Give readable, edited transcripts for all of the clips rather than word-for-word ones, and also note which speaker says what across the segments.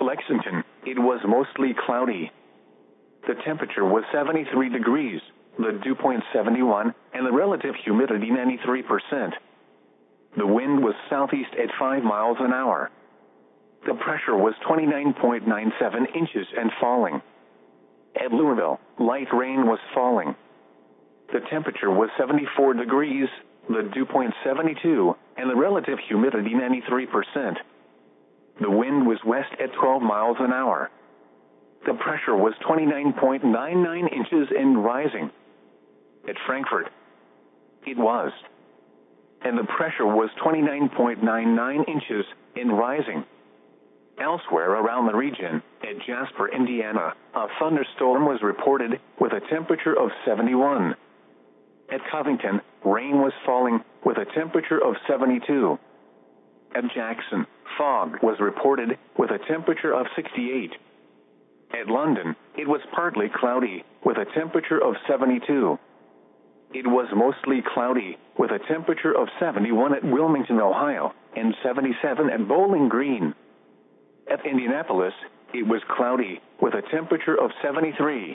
Speaker 1: Lexington, it was mostly cloudy. The temperature was 73 degrees, the dew point 71, and the relative humidity 93%. The wind was southeast at 5 miles an hour. The pressure was 29.97 inches and falling. At Louisville, light rain was falling. The temperature was 74 degrees, the dew point 72, and the relative humidity 93%. The wind was west at 12 miles an hour. The pressure was 29.99 inches and rising. At Frankfort, it was. And the pressure was 29.99 inches and rising. Elsewhere around the region, at Jasper, Indiana, a thunderstorm was reported with a temperature of 71. At Covington, rain was falling with a temperature of 72. At Jackson, fog was reported with a temperature of 68. At London, it was partly cloudy with a temperature of 72. It was mostly cloudy with a temperature of 71 at Wilmington, Ohio, and 77 at Bowling Green. At Indianapolis, it was cloudy with a temperature of 73.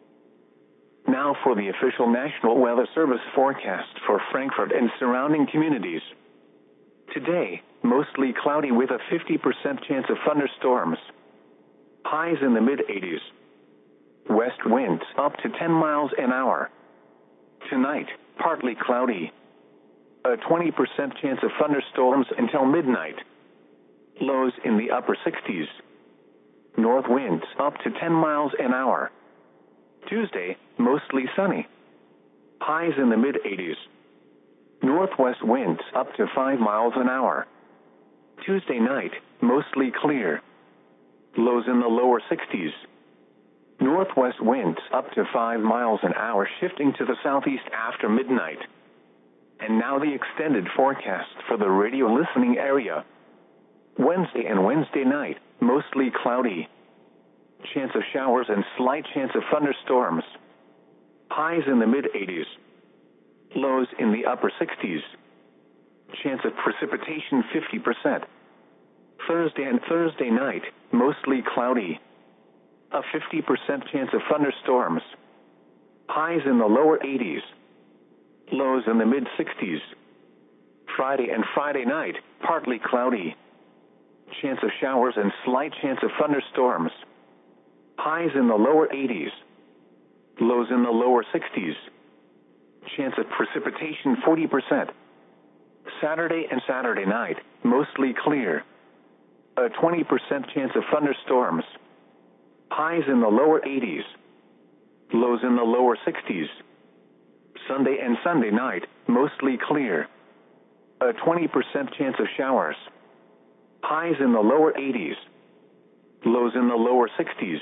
Speaker 1: Now for the official National Weather Service forecast for Frankfort and surrounding communities. Today, mostly cloudy with a 50% chance of thunderstorms. Highs in the mid-80s. West winds up to 10 miles an hour. Tonight, partly cloudy. A 20% chance of thunderstorms until midnight. Lows in the upper 60s. North winds up to 10 miles an hour. Tuesday, mostly sunny. Highs in the mid-80s. Northwest winds up to 5 miles an hour. Tuesday night, mostly clear. Lows in the lower 60s. Northwest winds up to 5 miles an hour, shifting to the southeast after midnight. And now the extended forecast for the radio listening area. Wednesday and Wednesday night, mostly cloudy. Chance of showers and slight chance of thunderstorms. Highs in the mid-80s. Lows in the upper 60s. Chance of precipitation 50%. Thursday and Thursday night, mostly cloudy. A 50% chance of thunderstorms. Highs in the lower 80s. Lows in the mid-60s. Friday and Friday night, partly cloudy. Chance of showers and slight chance of thunderstorms. Highs in the lower 80s. Lows in the lower 60s. Chance of precipitation 40%. Saturday and Saturday night, mostly clear. A 20% chance of thunderstorms. Highs in the lower 80s. Lows in the lower 60s. Sunday and Sunday night, mostly clear. A 20% chance of showers. Highs in the lower 80s. Lows in the lower 60s.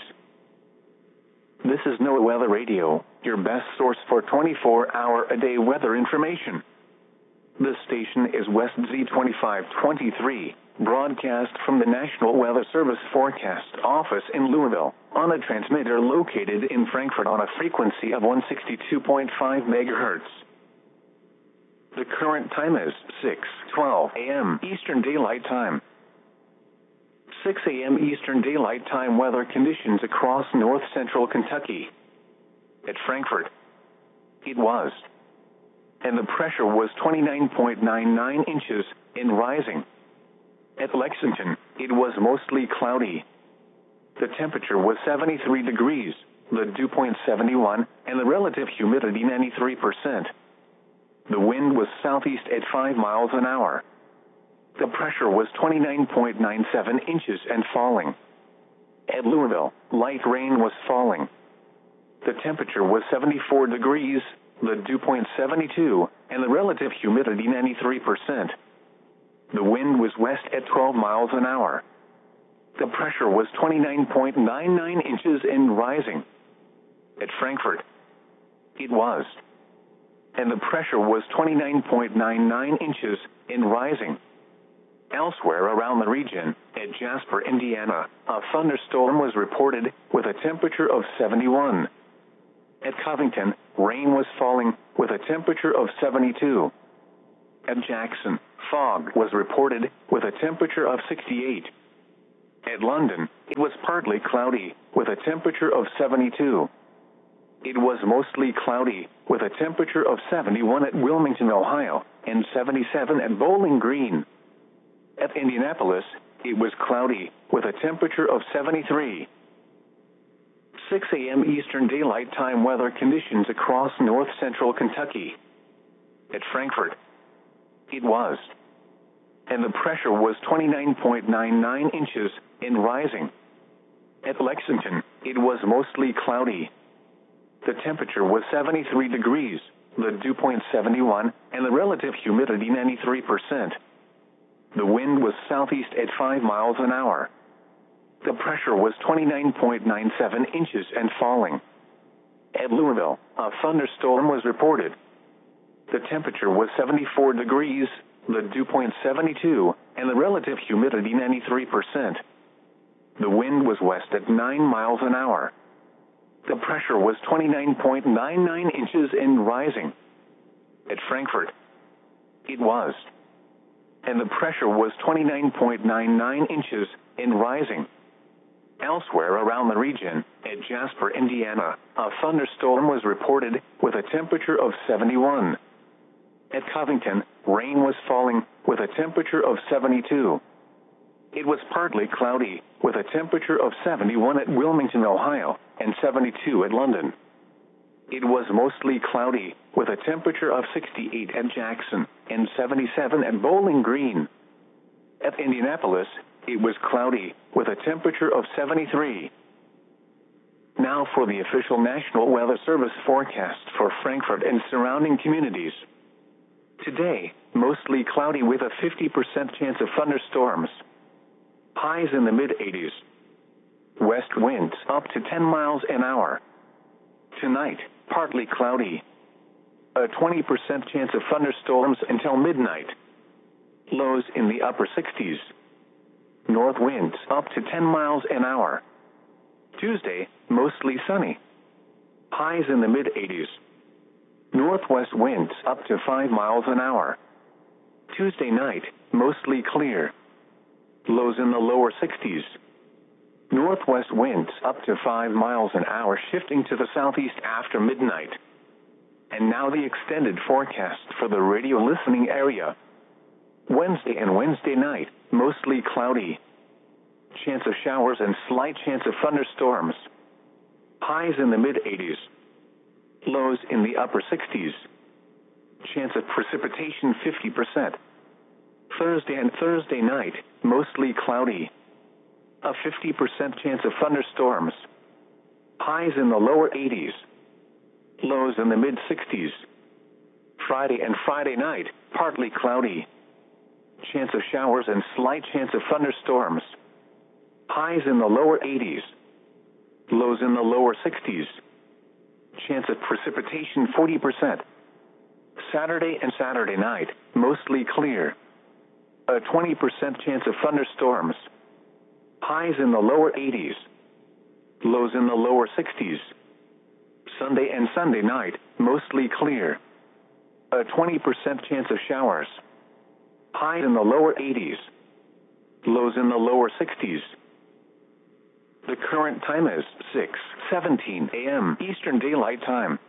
Speaker 1: This is NOAA Weather Radio, your best source for 24-hour-a-day weather information. This station is West Z2523, broadcast from the National Weather Service Forecast Office in Louisville, on a transmitter located in Frankfort on a frequency of 162.5 MHz. The current time is 6:12 a.m. Eastern Daylight Time. 6 a.m. Eastern Daylight Time weather conditions across north-central Kentucky. At Frankfort, it was. And the pressure was 29.99 inches and rising. At Lexington, it was mostly cloudy. The temperature was 73 degrees, the dew point 71, and the relative humidity 93%. The wind was southeast at 5 miles an hour. The pressure was 29.97 inches and falling. At Louisville, light rain was falling. The temperature was 74 degrees, the dew point 72, and the relative humidity 93%. The wind was west at 12 miles an hour. The pressure was 29.99 inches and rising. At Frankfort, it was. And the pressure was 29.99 inches and rising. Elsewhere around the region, at Jasper, Indiana, a thunderstorm was reported with a temperature of 71. At Covington, rain was falling with a temperature of 72. At Jackson, fog was reported with a temperature of 68. At London, it was partly cloudy, with a temperature of 72. It was mostly cloudy, with a temperature of 71 at Wilmington, Ohio, and 77 at Bowling Green. At Indianapolis, it was cloudy, with a temperature of 73. 6 a.m. Eastern Daylight Time weather conditions across north-central Kentucky. At Frankfort, it was, and the pressure was 29.99 inches and rising. At Lexington, it was mostly cloudy. The temperature was 73 degrees, the dew point 71, and the relative humidity 93%. The wind was southeast at 5 miles an hour. The pressure was 29.97 inches and falling. At Louisville, a thunderstorm was reported. The temperature was 74 degrees, the dew point 72, and the relative humidity 93%. The wind was west at 9 miles an hour. The pressure was 29.99 inches and rising. At Frankfort, it was, and the pressure was 29.99 inches and rising. Elsewhere around the region, at Jasper, Indiana, a thunderstorm was reported with a temperature of 71. At Covington, rain was falling with a temperature of 72. It was partly cloudy, with a temperature of 71 at Wilmington, Ohio, and 72 at London. It was mostly cloudy, with a temperature of 68 at Jackson, and 77 at Bowling Green. At Indianapolis, it was cloudy, with a temperature of 73. Now for the official National Weather Service forecast for Frankfort and surrounding communities. Today, mostly cloudy with a 50% chance of thunderstorms. Highs in the mid-80s. West winds up to 10 miles an hour. Tonight, partly cloudy. A 20% chance of thunderstorms until midnight. Lows in the upper 60s. North winds up to 10 miles an hour. Tuesday, mostly sunny. Highs in the mid-80s. Northwest winds up to 5 miles an hour. Tuesday night, mostly clear. Lows in the lower 60s. Northwest winds up to 5 miles an hour, shifting to the southeast after midnight. And now the extended forecast for the radio listening area. Wednesday and Wednesday night, mostly cloudy. Chance of showers and slight chance of thunderstorms. Highs in the mid-80s. Lows in the upper 60s. Chance of precipitation 50%. Thursday and Thursday night, mostly cloudy. A 50% chance of thunderstorms. Highs in the lower 80s. Lows in the mid-60s. Friday and Friday night, partly cloudy. Chance of showers and slight chance of thunderstorms. Highs in the lower 80s. Lows in the lower 60s. Chance of precipitation 40%. Saturday and Saturday night, mostly clear. A 20% chance of thunderstorms. Highs in the lower 80s. Lows in the lower 60s. Sunday and Sunday night, mostly clear. A 20% chance of showers. Highs in the lower 80s. Lows in the lower 60s. The current time is 6:17 a.m. Eastern Daylight Time.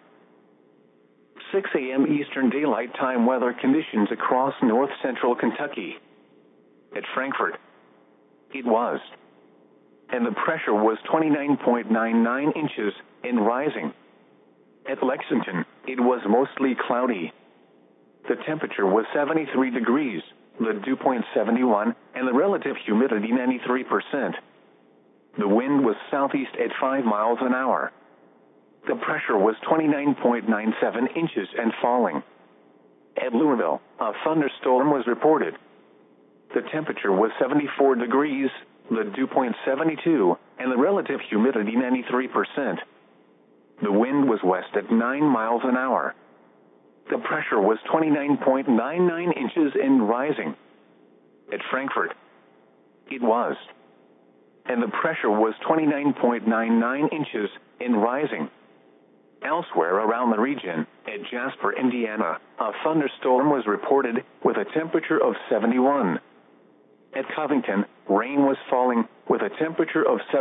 Speaker 1: 6 a.m. Eastern Daylight Time weather conditions across north-central Kentucky. At Frankfort, it was, and the pressure was 29.99 inches and rising. At Lexington, it was mostly cloudy. The temperature was 73 degrees, the dew point 71, and the relative humidity 93%. The wind was southeast at 5 miles an hour. The pressure was 29.97 inches and falling. At Louisville, a thunderstorm was reported. The temperature was 74 degrees, the dew point 72, and the relative humidity 93%. The wind was west at 9 miles an hour. The pressure was 29.99 inches and rising. At Frankfort, it was, and the pressure was 29.99 inches and rising. Elsewhere around the region, at Jasper, Indiana, a thunderstorm was reported with a temperature of 71. At Covington, Rain was falling with a temperature of